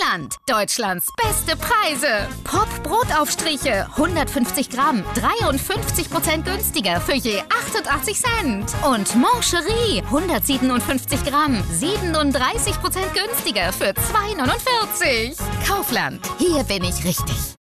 Kaufland. Deutschlands beste Preise. Pop-Brotaufstriche, 150 Gramm, 53% günstiger für je 88 Cent. Und Mancherie, 157 Gramm, 37% günstiger für 2,49. Kaufland, hier bin ich richtig.